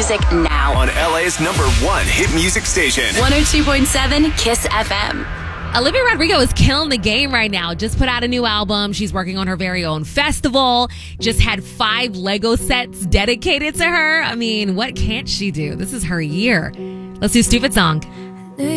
music now. On LA's #1 hit music station. 102.7 Kiss FM. Olivia Rodrigo is killing the game right now. Just put out a new album. She's working on her very own festival. Just had 5 Lego sets dedicated to her. I mean, what can't she do? This is her year. Let's do Stupid Song.